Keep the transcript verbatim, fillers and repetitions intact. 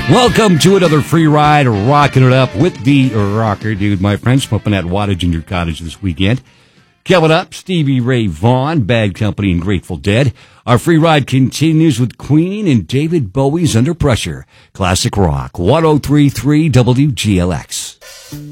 Welcome to another free ride, rocking it up with the rocker dude, my friends, pumping that wattage in your cottage this weekend. Coming up, Stevie Ray Vaughan, Bad Company, and Grateful Dead. Our free ride continues with Queen and David Bowie's Under Pressure. Classic rock, one oh three point three W G L X.